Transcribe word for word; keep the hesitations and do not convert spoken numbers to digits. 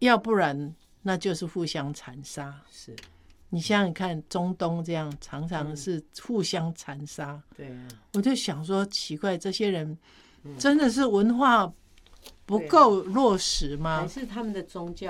要不然那就是互相残杀。 是， 你想想看，中东这样常常是互相残杀。 嗯、对啊， 我就想说，奇怪，这些人真的是文化不够落实吗？ 还是他们的宗教